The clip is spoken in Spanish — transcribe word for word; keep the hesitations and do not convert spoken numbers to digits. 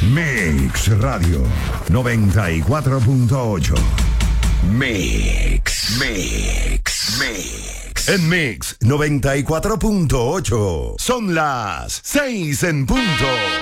Mix Radio noventa y cuatro punto ocho. Mix, Mix, Mix. En Mix noventa y cuatro punto ocho. Son las seis en punto.